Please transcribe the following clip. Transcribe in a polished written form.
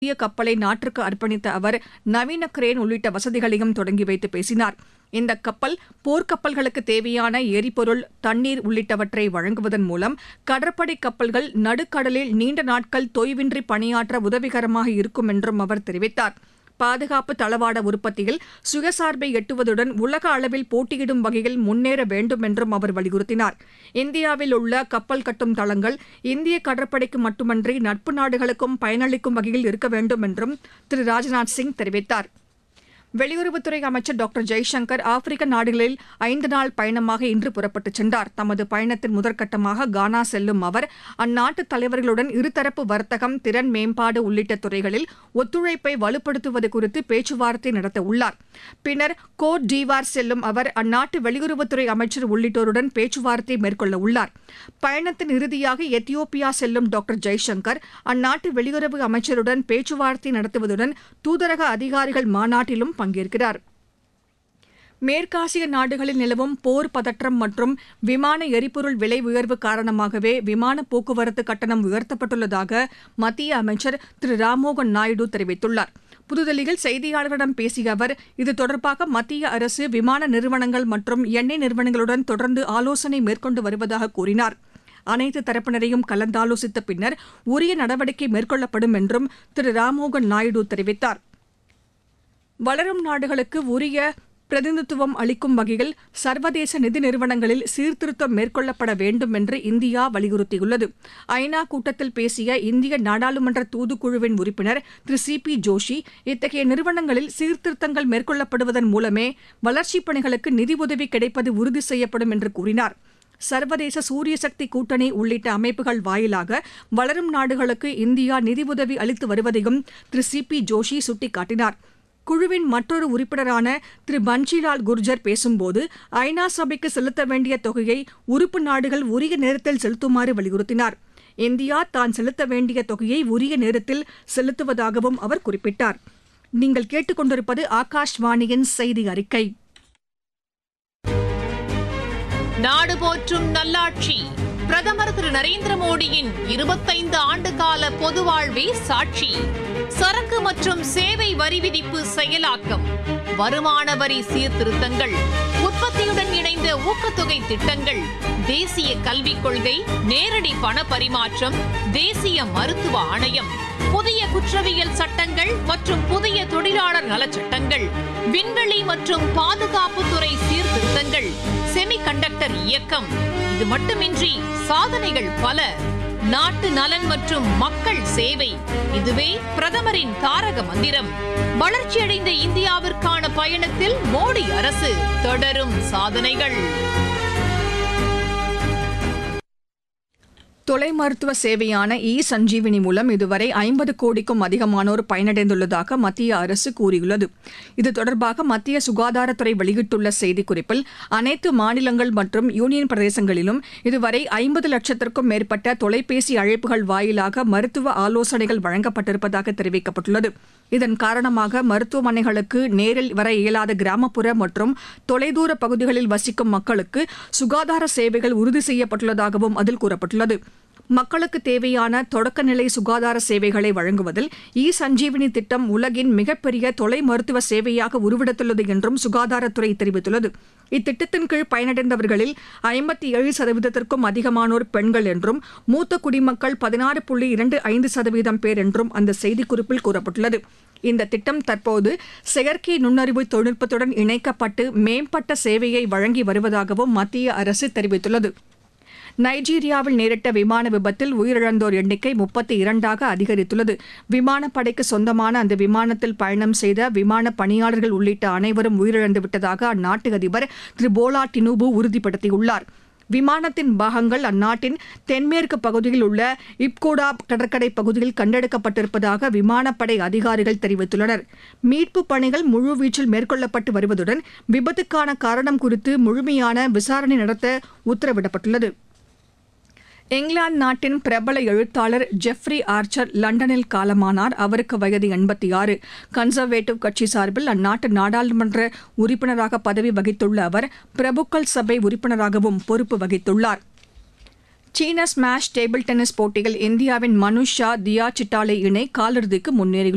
புதிய கப்பலை நாட்டிற்கு அர்ப்பணித்த அவர் நவீன கிரேன் உள்ளிட்ட வசதிகளையும் தொடங்கி வைத்து பேசினார். இந்த கப்பல் போர்க்கப்பல்களுக்கு தேவையான எரிபொருள், தண்ணீர் உள்ளிட்டவற்றை வழங்குவதன் மூலம் கடற்படை கப்பல்கள் நடுக்கடலில் நீண்ட நாட்கள் தொய்வின்றி பணியாற்ற உதவிகரமாக இருக்கும் என்றும் அவர் தெரிவித்தார். பாதுகாப்பு தளவாட உற்பத்தியில் சுயசார்பை எட்டுவதுடன் உலக அளவில் போட்டியிடும் வகையில் முன்னேற வேண்டும் என்றும் அவர் வலியுறுத்தினார். இந்தியாவில் உள்ள கப்பல் கட்டும் தளங்கள் இந்திய கடற்படைக்கு மட்டுமன்றி நட்பு நாடுகளுக்கும் பயனளிக்கும் வகையில் இருக்க வேண்டும் என்றும் திரு ராஜ்நாத் சிங் தெரிவித்தார். வெளியுறவுத்துறை அமைச்சர் டாக்டர் ஜெய்சங்கர் ஆப்பிரிக்க நாடுகளில் 5 நாள் பயணமாக இன்று புறப்பட்டுச் சென்றார். தமது பயணத்தின் முதற்கட்டமாக கானா செல்லும் அவர் அந்நாட்டு தலைவர்களுடன் இருதரப்பு வர்த்தகம், திறன் மேம்பாடு உள்ளிட்ட துறைகளில் ஒத்துழைப்பை வலுப்படுத்துவது குறித்து பேச்சுவார்த்தை நடத்த உள்ளார். பின்னர் கோட் டீவார் செல்லும் அவர் அந்நாட்டு வெளியுறவுத்துறை அமைச்சர் உள்ளிட்டோருடன் பேச்சுவார்த்தை மேற்கொள்ள உள்ளார். பயணத்தின் இறுதியாக எத்தியோப்பியா செல்லும் டாக்டர் ஜெய்சங்கர் அந்நாட்டு வெளியுறவு அமைச்சருடன் பேச்சுவார்த்தை நடத்துவதுடன் தூதரக அதிகாரிகள் மாநாட்டிலும் பங்கேற்கிறார். மேற்காசிய நாடுகளில் நிலவும் போர் பதற்றம் மற்றும் விமான எரிபொருள் விலை உயர்வு காரணமாகவே விமான போக்குவரத்து கட்டணம் உயர்த்தப்பட்டுள்ளதாக மத்திய அமைச்சர் திரு ராம்மோகன் நாயுடு தெரிவித்துள்ளார். புதுதில்லியில் செய்தியாளர்களிடம் பேசிய அவர், இது தொடர்பாக மத்திய அரசு விமான நிறுவனங்கள் மற்றும் எண்ணெய் நிறுவனங்களுடன் தொடர்ந்து ஆலோசனை மேற்கொண்டு வருவதாக கூறினார். அனைத்து தரப்பினரையும் கலந்தாலோசித்த பின்னர் உரிய நடவடிக்கை மேற்கொள்ளப்படும் என்றும் திரு ராம்மோகன் நாயுடு தெரிவித்தார். வளரும் நாடுகளுக்கு உரிய பிரதிநிதித்துவம் அளிக்கும் வகையில் சர்வதேச நிதி நிறுவனங்களில் சீர்திருத்தம் மேற்கொள்ளப்பட வேண்டும் என்று இந்தியா வலியுறுத்தியுள்ளது. ஐநா கூட்டத்தில் பேசிய இந்திய நாடாளுமன்ற தூதுக்குழுவின் உறுப்பினர் திரு சி.பி. ஜோஷி, இத்தகைய நிறுவனங்களில் சீர்திருத்தங்கள் மேற்கொள்ளப்படுவதன் மூலமே வளர்ச்சிப் பணிகளுக்கு நிதி உதவி கிடைப்பது உறுதி செய்யப்படும் என்று கூறினார். சர்வதேச சூரிய சக்தி கூட்டணி உள்ளிட்ட அமைப்புகள் வாயிலாக வளரும் நாடுகளுக்கு இந்தியா நிதியுதவி அளித்து வருவதையும் திரு சி.பி. ஜோஷி சுட்டிக்காட்டினார். குழுவின் மற்றொரு உறுப்பினரான திரு பன்ஷிலால் குர்ஜர் பேசும்போது ஐநா சபைக்கு செலுத்த வேண்டிய தொகையை உறுப்பு நாடுகள் உரிய நேரத்தில் செலுத்துமாறு வலியுறுத்தினார். இந்தியா தான் செலுத்த வேண்டிய தொகையை உரிய நேரத்தில் செலுத்துவதாகவும் அவர் குறிப்பிட்டார். நீங்கள் கேட்டுக்கொண்டிருப்பது ஆகாஷ்வாணியின் செய்தி அறிக்கை. நாடு போற்றும் நல்லாட்சி பிரதமர் திரு நரேந்திர மோடியின் 25 ஆண்டுகால பொது வாழ்வே சாட்சி. சரக்கு மற்றும் சேவை வரி விதிப்பு செயலாக்கம், வருமான வரி சீர்திருத்தங்கள், உற்பத்தியுடன் இணைந்த ஊக்கத்தொகை திட்டங்கள், தேசிய கல்விக் கொள்கை, நேரடி பண பரிமாற்றம், தேசிய மருத்துவ ஆணையம், புதிய குற்றவியல் சட்டங்கள் மற்றும் புதிய தொழிலாளர் நலச்சட்டங்கள், விண்வெளி மற்றும் பாதுகாப்புத்துறை சீர்திருத்தங்கள், செமிகண்டக்டர் இயக்கம். இது மட்டுமின்றி சாதனைகள் பல. நாட்டு நலன் மற்றும் மக்கள் சேவை, இதுவே பிரதமரின் தாரக மந்திரம். வளர்ச்சியடைந்த இந்தியாவிற்கான பயணத்தில் மோடி அரசு, தொடரும் சாதனைகள். தொலை மருத்துவ சேவையான சஞ்சீவினி மூலம் இதுவரை 50 கோடிக்கும் அதிகமானோர் பயனடைந்துள்ளதாக மத்திய அரசு கூறியுள்ளது. இது தொடர்பாக மத்திய சுகாதாரத்துறை வெளியிட்டுள்ள செய்திக்குறிப்பில், அனைத்து மாநிலங்கள் மற்றும் யூனியன் பிரதேசங்களிலும் இதுவரை 50 லட்சத்திற்கும் மேற்பட்ட தொலைபேசி அழைப்புகள் வாயிலாக மருத்துவ ஆலோசனைகள் வழங்கப்பட்டிருப்பதாக தெரிவிக்கப்பட்டுள்ளது. இதன் காரணமாக மருத்துவமனைகளுக்கு நேரில் வர இயலாத கிராமப்புற மற்றும் தொலைதூர பகுதிகளில் வசிக்கும் மக்களுக்கு சுகாதார சேவைகள் உறுதி செய்யப்பட்டுள்ளதாகவும் அதில் கூறப்பட்டுள்ளது. மக்களுக்கு தேவையான தொடக்கநிலை சுகாதார சேவைகளை வழங்குவதில் சஞ்சீவினி திட்டம் உலகின் மிகப்பெரிய தொலை மருத்துவ சேவையாக உருவெடுத்துள்ளது என்றும் சுகாதாரத்துறை தெரிவித்துள்ளது. இத்திட்டத்தின் கீழ் பயனடைந்தவர்களில் 57% அதிகமானோர் பெண்கள் என்றும் மூத்த குடிமக்கள் 16.25% பேர் என்றும் அந்த செய்திக்குறிப்பில் கூறப்பட்டுள்ளது. இந்த திட்டம் தற்போது செயற்கை நுண்ணறிவு தொழில்நுட்பத்துடன் இணைக்கப்பட்டு மேம்பட்ட சேவையை வழங்கி வருவதாகவும் மத்திய அரசு தெரிவித்துள்ளது. நைஜீரியாவில் நேரிட்ட விமான விபத்தில் உயிரிழந்தோர் எண்ணிக்கை 32ஆக அதிகரித்துள்ளது. விமானப்படைக்கு சொந்தமான அந்த விமானத்தில் பயணம் செய்த விமான பணியாளர்கள் உள்ளிட்ட அனைவரும் உயிரிழந்துவிட்டதாக அந்நாட்டு அதிபர் திரு போலா டினுபு உறுதிப்படுத்தியுள்ளார். விமானத்தின் பாகங்கள் அந்நாட்டின் தென்மேற்கு பகுதியில் உள்ள இப்கோடா கடற்கரை பகுதியில் கண்டெடுக்கப்பட்டிருப்பதாக விமானப்படை அதிகாரிகள் தெரிவித்துள்ளனர். மீட்புப் பணிகள் முழுவீச்சில் மேற்கொள்ளப்பட்டு வருவதுடன் விபத்துக்கான காரணம் குறித்து முழுமையான விசாரணை நடத்த உத்தரவிடப்பட்டுள்ளது. இங்கிலாந்து நாட்டின் பிரபல எழுத்தாளர் ஜெஃப்ரி ஆர்ச்சர் லண்டனில் காலமானார். அவருக்கு வயது 86. கன்சர்வேட்டிவ் கட்சி சார்பில் அந்நாட்டு நாடாளுமன்ற உறுப்பினராக பதவி வகித்துள்ள அவர் பிரபுக்கள் சபை உறுப்பினராகவும் பொறுப்பு வகித்துள்ளார். சீன ஸ்மாஷ் டேபிள் டென்னிஸ் போட்டியில் இந்தியாவின் மனுஷ் ஷா, தியா சிட்டாலே இணை காலிறுதிக்கு முன்னேறியுள்ளது.